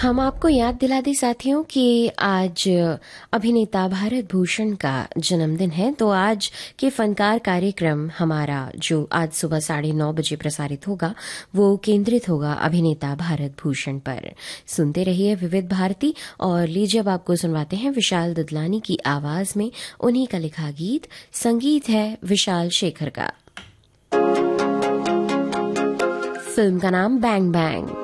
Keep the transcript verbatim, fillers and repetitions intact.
हम आपको याद दिला दें साथियों कि आज अभिनेता भारत भूषण का जन्मदिन है, तो आज के फनकार कार्यक्रम हमारा जो आज सुबह साढ़े नौ बजे प्रसारित होगा वो केंद्रित होगा अभिनेता भारत भूषण पर। सुनते रहिए विविध भारती और लीजिए अब आपको सुनवाते हैं विशाल ददलानी की आवाज में उन्हीं का लिखा गीत। संगीत है विशाल शेखर का। फिल्म का नाम बैंग बैंग।